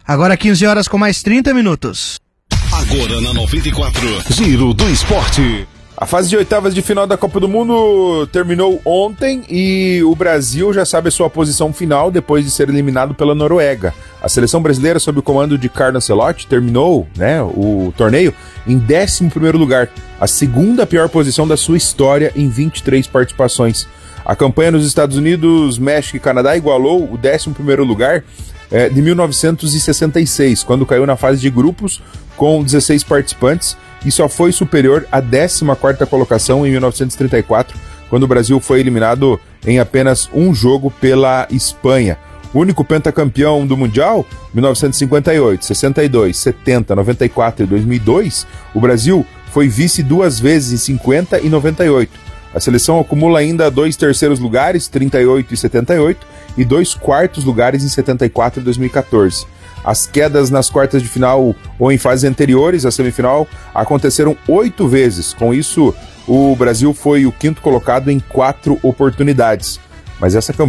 Agora 15 horas com mais 30 minutos. Agora na 94, Giro do Esporte. A fase de oitavas de final da Copa do Mundo terminou ontem e o Brasil já sabe a sua posição final depois de ser eliminado pela Noruega. A seleção brasileira, sob o comando de Carlo Ancelotti, terminou, o torneio em 11º lugar, a segunda pior posição da sua história em 23 participações. A campanha nos Estados Unidos, México e Canadá igualou o 11º lugar de 1966, quando caiu na fase de grupos com 16 participantes, e só foi superior à 14ª colocação em 1934, quando o Brasil foi eliminado em apenas um jogo pela Espanha. O único pentacampeão do Mundial, 1958, 62, 70, 94 e 2002, o Brasil foi vice duas vezes em 50 e 98. A seleção acumula ainda 2 terceiros lugares, 38 e 78, e 2 quartos lugares em 74 e 2014. As quedas nas quartas de final ou em fases anteriores à semifinal aconteceram 8 vezes. Com isso, o Brasil foi o 5º colocado em 4 oportunidades. Mas essa campanha